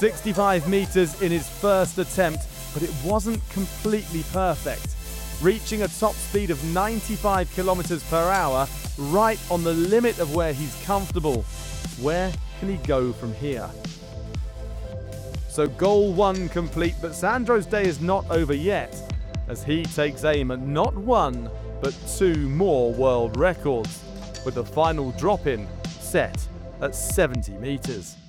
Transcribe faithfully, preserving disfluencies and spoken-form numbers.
sixty-five meters in his first attempt, but it wasn't completely perfect, reaching a top speed of ninety-five kilometers per hour, right on the limit of where he's comfortable. Where can he go from here? So goal one complete, but Sandro's day is not over yet, as he takes aim at not one, but two more world records, with the final drop-in set at seventy meters.